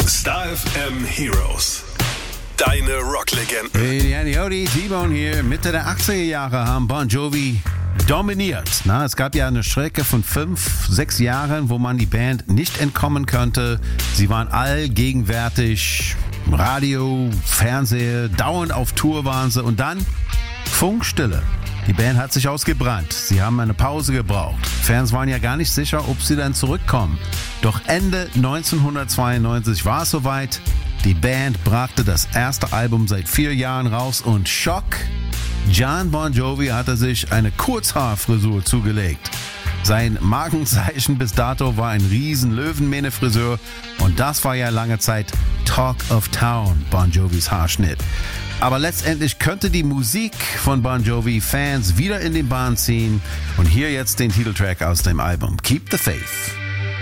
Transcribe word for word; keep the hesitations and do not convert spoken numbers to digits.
Star F M Heroes. Deine Rocklegenden. Hey, Andy Hody, T-Bone hier. Mitte der achtziger Jahre haben Bon Jovi dominiert. Na, es gab ja eine Strecke von fünf, sechs Jahren, wo man die Band nicht entkommen könnte. Sie waren allgegenwärtig. Radio, Fernseher, dauernd auf Tour waren sie. Und dann Funkstille. Die Band hat sich ausgebrannt. Sie haben eine Pause gebraucht. Fans waren ja gar nicht sicher, ob sie dann zurückkommen. Doch Ende neunzehnhundertzweiundneunzig war es soweit. Die Band brachte das erste Album seit vier Jahren raus und Schock! John Bon Jovi hatte sich eine Kurzhaarfrisur zugelegt. Sein Markenzeichen bis dato war ein riesen Löwenmähne-Friseur und das war ja lange Zeit Talk of Town, Bon Jovis Haarschnitt. Aber letztendlich könnte die Musik von Bon Jovi Fans wieder in den Bann ziehen und hier jetzt den Titeltrack aus dem Album Keep the Faith.